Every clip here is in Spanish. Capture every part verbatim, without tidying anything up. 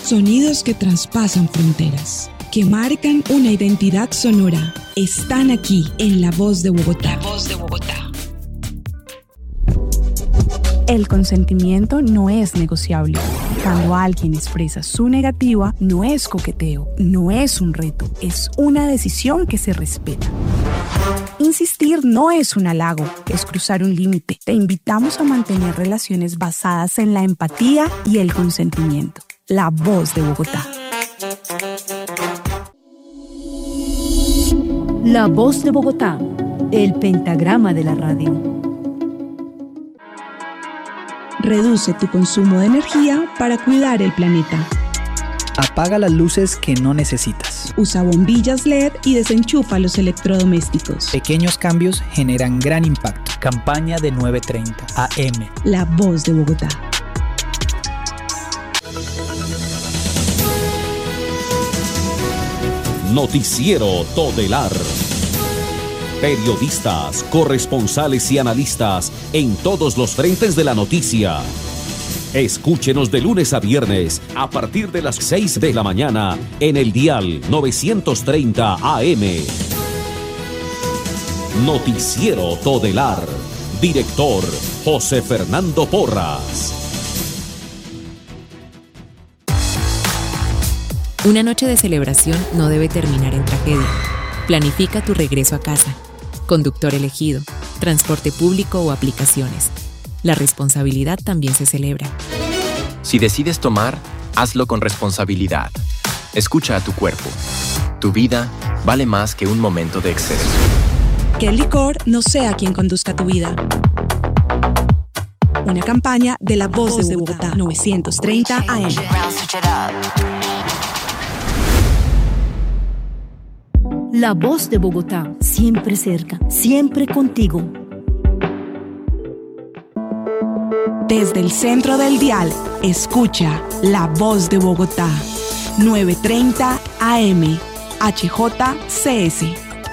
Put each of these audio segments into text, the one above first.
Sonidos que traspasan fronteras, que marcan una identidad sonora. Están aquí en La Voz de Bogotá. La Voz de Bogotá. El consentimiento no es negociable. Cuando alguien expresa su negativa, no es coqueteo, no es un reto, es una decisión que se respeta. Insistir no es un halago, es cruzar un límite. Te invitamos a mantener relaciones basadas en la empatía y el consentimiento. La Voz de Bogotá. La Voz de Bogotá, el pentagrama de la radio. Reduce tu consumo de energía para cuidar el planeta. Apaga las luces que no necesitas. Usa bombillas L E D y desenchufa los electrodomésticos. Pequeños cambios generan gran impacto. Campaña de nueve treinta A M. La Voz de Bogotá. Noticiero Todelar. Periodistas, corresponsales y analistas en todos los frentes de la noticia. Escúchenos de lunes a viernes a partir de las seis de la mañana en el dial novecientos treinta A M. Noticiero Todelar. Director José Fernando Porras. Una noche de celebración no debe terminar en tragedia. Planifica tu regreso a casa. Conductor elegido, transporte público o aplicaciones. La responsabilidad también se celebra. Si decides tomar, hazlo con responsabilidad. Escucha a tu cuerpo. Tu vida vale más que un momento de exceso. Que el licor no sea quien conduzca tu vida. Una campaña de La Voz de Bogotá, novecientos treinta A M. La Voz de Bogotá, siempre cerca, siempre contigo. Desde el centro del dial, escucha La Voz de Bogotá, novecientos treinta A M, H J C S.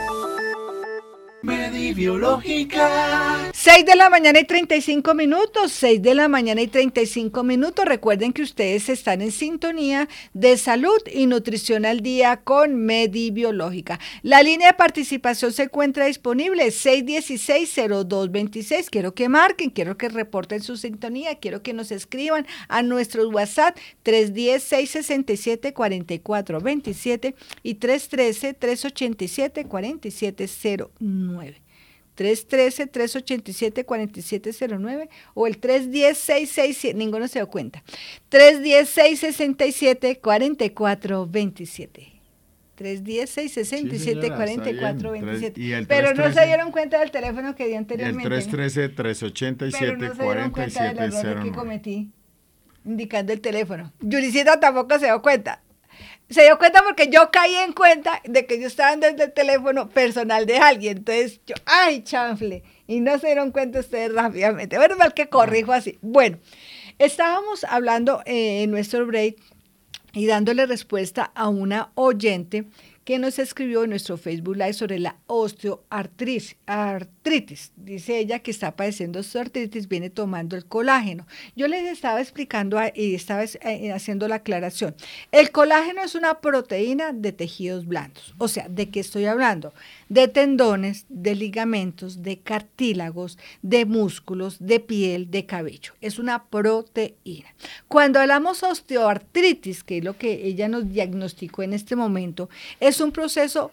Medibiológica. seis de la mañana y treinta y cinco minutos, seis de la mañana y treinta y cinco minutos. Recuerden que ustedes están en sintonía de salud y nutrición al día con Medibiológica. La línea de participación se encuentra disponible, seis uno seis, cero dos dos seis. Quiero que marquen, quiero que reporten su sintonía, quiero que nos escriban a nuestros WhatsApp tres uno cero, seis seis siete, cuatro cuatro dos siete y tres uno tres, tres ocho siete, cuatro siete cero nueve. tres uno tres, tres ocho siete, cuatro siete cero nueve o el tres uno cero, seis seis siete, ninguno se dio cuenta, tres uno cero, seis seis siete, cuatro cuatro dos siete. tres uno cero, seis seis siete, cuatro cuatro dos siete. Pero no se dieron cuenta del teléfono que di anteriormente. Y el tres uno tres, tres ocho siete, cuatro siete cero nueve. Que cometí indicando el teléfono. Yuricita tampoco se dio cuenta. Se dio cuenta porque yo caí en cuenta de que yo estaba desde el teléfono personal de alguien. Entonces yo, ¡ay, chanfle! Y no se dieron cuenta ustedes rápidamente. Bueno, mal que corrijo así. Bueno, estábamos hablando eh, en nuestro break y dándole respuesta a una oyente que nos escribió en nuestro Facebook Live sobre la osteoartritis. Artritis. Dice ella que está padeciendo osteoartritis, viene tomando el colágeno. Yo les estaba explicando y estaba haciendo la aclaración. El colágeno es una proteína de tejidos blandos. O sea, ¿de qué estoy hablando? De tendones, de ligamentos, de cartílagos, de músculos, de piel, de cabello. Es una proteína. Cuando hablamos de osteoartritis, que es lo que ella nos diagnosticó en este momento, es un proceso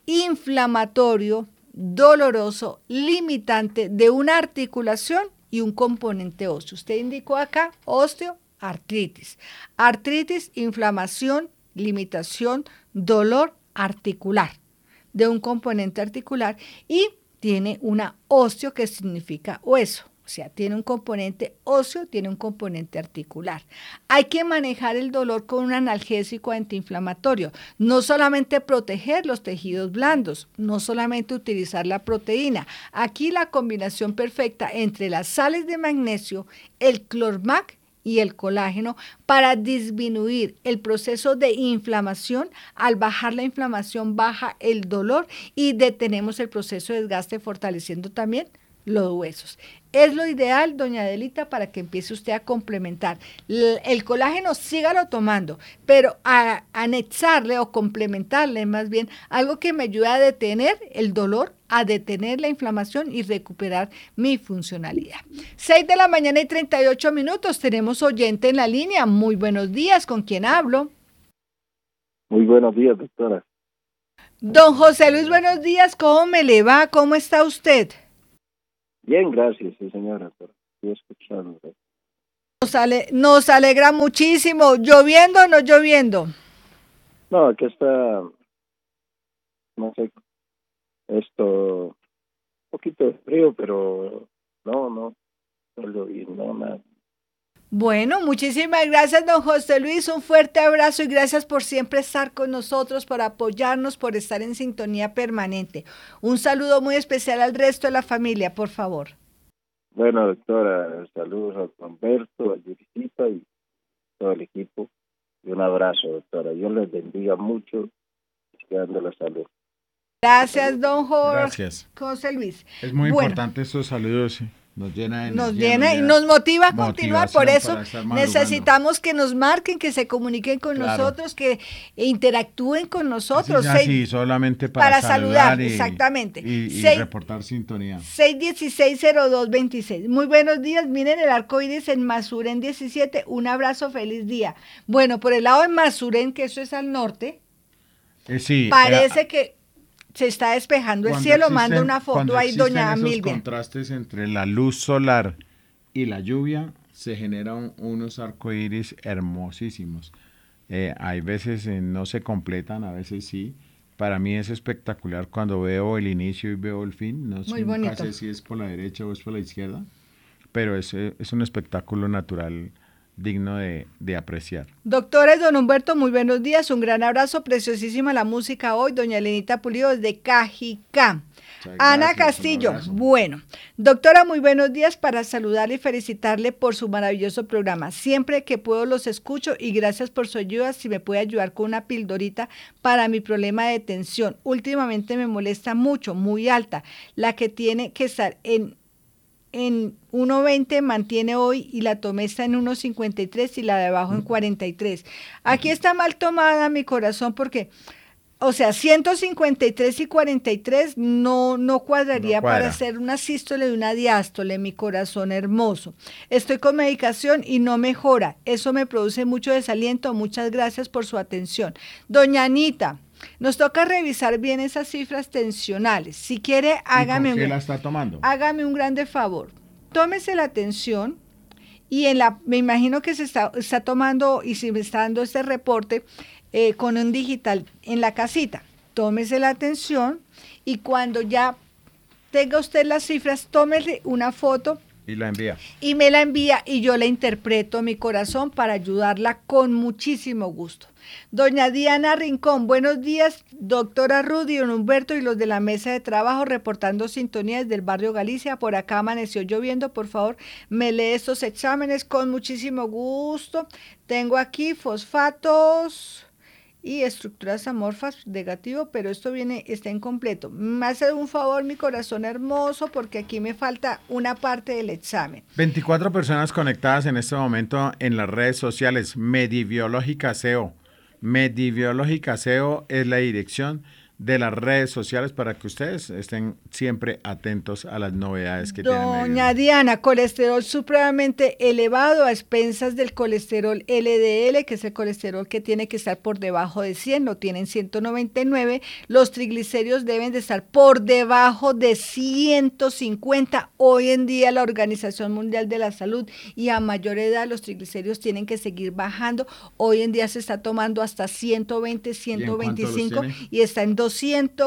inflamatorio, doloroso, limitante de una articulación y un componente óseo. Usted indicó acá osteoartritis. Artritis, inflamación, limitación, dolor articular de un componente articular y tiene una osteo que significa hueso. O sea, tiene un componente óseo, tiene un componente articular. Hay que manejar el dolor con un analgésico antiinflamatorio. No solamente proteger los tejidos blandos, no solamente utilizar la proteína. Aquí la combinación perfecta entre las sales de magnesio, el Clormac y el colágeno para disminuir el proceso de inflamación. Al bajar la inflamación, baja el dolor y detenemos el proceso de desgaste, fortaleciendo también los huesos. Es lo ideal, doña Adelita, para que empiece usted a complementar. L- el colágeno sígalo tomando, pero a anexarle o complementarle más bien algo que me ayude a detener el dolor, a detener la inflamación y recuperar mi funcionalidad. seis de la mañana y treinta y ocho minutos, tenemos oyente en la línea. Muy buenos días, ¿con quién hablo? Muy buenos días, doctora. Don José Luis, buenos días, ¿cómo me le va? ¿Cómo está usted? Bien, gracias, sí, señora. Estoy escuchando. Nos, ale- nos alegra muchísimo. ¿Lloviendo o no lloviendo? No, aquí está, no sé, esto, un poquito de frío, pero no, no, no lloviendo, no, nada. Bueno, muchísimas gracias, don José Luis. Un fuerte abrazo y gracias por siempre estar con nosotros, por apoyarnos, por estar en sintonía permanente. Un saludo muy especial al resto de la familia, por favor. Bueno, doctora, saludos a Humberto, a Yuricita y todo el equipo. Y un abrazo, doctora. Dios les bendiga mucho, dando la salud. Gracias, don Jorge. Gracias. José Luis. Es muy Bueno, importante estos saludos, sí. Nos llena de Nos energía, llena y da nos motiva a continuar, por motivación eso para estar madrugando. necesitamos que nos marquen, que se comuniquen con Claro. nosotros, que interactúen con nosotros. Así, Seis- así, solamente para, para saludar, y, exactamente. Y, y Seis- reportar sintonía. seis uno seis, cero dos dos seis. Muy buenos días. Miren el arco iris en Masuren diecisiete. Un abrazo, feliz día. Bueno, por el lado de Masuren, que eso es al norte, Eh, sí, parece eh, que se está despejando el cuando cielo. existen- Manda una foto cuando ahí, existen doña esos Milvia. contrastes entre la luz solar y la lluvia, se generan unos arcoíris hermosísimos. Eh, hay veces eh, no se completan, a veces sí. Para mí es espectacular cuando veo el inicio y veo el fin. No Muy sé, nunca bonito. sé si es por la derecha o es por la izquierda, pero es, eh, es un espectáculo natural digno de, de apreciar. Doctores, don Humberto, muy buenos días. Un gran abrazo. Preciosísima la música hoy. Doña Elenita Pulido desde Cajicá. Muchas Ana gracias, un Castillo, abrazo. bueno, doctora, muy buenos días para saludarle y felicitarle por su maravilloso programa. Siempre que puedo los escucho y gracias por su ayuda. Si me puede ayudar con una pildorita para mi problema de tensión. Últimamente me molesta mucho, muy alta, la que tiene que estar en en uno veinte mantiene hoy y la tomé está en uno cincuenta y tres y la de abajo en cuarenta y tres. Aquí está mal tomada mi corazón porque, o sea, ciento cincuenta y tres y cuarenta y tres no, no cuadraría No cuadra. para hacer una sístole y una diástole, mi corazón hermoso. Estoy con medicación y no mejora. Eso me produce mucho desaliento. Muchas gracias por su atención. Doña Anita, nos toca revisar bien esas cifras tensionales. Si quiere, hágame ¿Y con qué un, la está tomando? hágame un grande favor. Tómese la tensión y en la, me imagino que se está, está tomando y si me está dando este reporte eh, con un digital en la casita. Tómese la tensión y cuando ya tenga usted las cifras, tómese una foto Y la envía. y me la envía y yo la interpreto a mi corazón para ayudarla con muchísimo gusto. Doña Diana Rincón, buenos días, doctora Rudy, don Humberto y los de la mesa de trabajo reportando sintonías del barrio Galicia. Por acá amaneció lloviendo, por favor, me lee estos exámenes con muchísimo gusto. Tengo aquí fosfatos y estructuras amorfas negativo, pero esto viene, está incompleto. Me hace un favor, mi corazón hermoso, porque aquí me falta una parte del examen. veinticuatro personas conectadas en este momento en las redes sociales. Medibiológica S E O. Medibiológica S E O es la dirección de las redes sociales para que ustedes estén siempre atentos a las novedades que tiene Doña Medibiológica. Diana, colesterol supremamente elevado a expensas del colesterol L D L, que es el colesterol que tiene que estar por debajo de cien, lo tienen ciento noventa y nueve, los triglicéridos deben de estar por debajo de ciento cincuenta. Hoy en día la Organización Mundial de la Salud y a mayor edad los triglicéridos tienen que seguir bajando. Hoy en día se está tomando hasta ciento veinte, ciento veinticinco tiene? y está en doscientos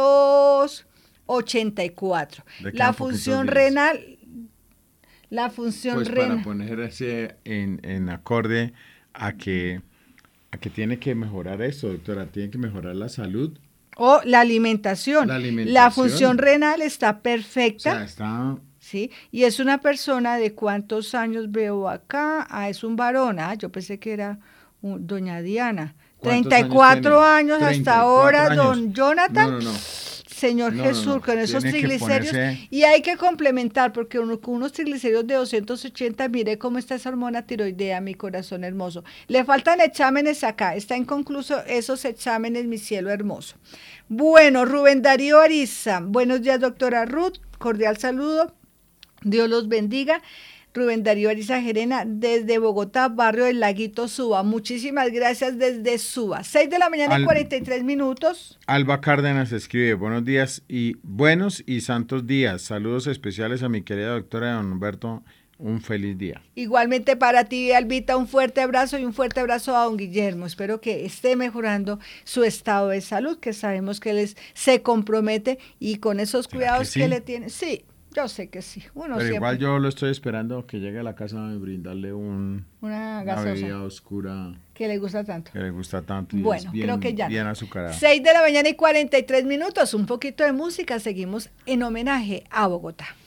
ochenta y cuatro. Le quedan La poquitos función días. renal, la función Pues para renal. ponerse en, en acorde a que, a que tiene que mejorar esto, doctora, tiene que mejorar la salud. O la alimentación. La alimentación. La función renal está O perfecta. sea, está... ¿Sí? Y es una persona de cuántos años veo acá. Ah, es un varón. Ah, yo pensé que era un- doña Diana. ¿Cuántos treinta y cuatro años años, tiene? hasta treinta y cuatro ahora, años. don Jonathan. No, no, no. Señor No, Jesús, no, no. con esos Tiene que triglicéridos. ponerse- Y hay que complementar, porque uno, con unos triglicéridos de doscientos ochenta, mire cómo está esa hormona tiroidea, mi corazón hermoso. Le faltan exámenes acá, está inconcluso esos exámenes, mi cielo hermoso. Bueno, Rubén Darío Ariza, buenos días, doctora Ruth, cordial saludo, Dios los bendiga. Rubén Darío Ariza Gerena, desde Bogotá, barrio del Laguito, Suba. Muchísimas gracias desde Suba. seis de la mañana y Al- cuarenta y tres minutos. Alba Cárdenas escribe, buenos días y buenos y santos días. Saludos especiales a mi querida doctora don Humberto. Un feliz día. Igualmente para ti, Albita, un fuerte abrazo y un fuerte abrazo a don Guillermo. Espero que esté mejorando su estado de salud, que sabemos que él es- se compromete y con esos cuidados que que, sí? le tiene. Sí, yo sé que sí. Uno Pero siempre. igual yo lo estoy esperando que llegue a la casa y brindarle un, Una una gaseosa bebida oscura que le gusta tanto. que le gusta tanto y Bueno, es bien, creo que ya. bien azucarada. seis de la mañana y cuarenta y tres minutos. Un poquito de música. Seguimos en homenaje a Bogotá.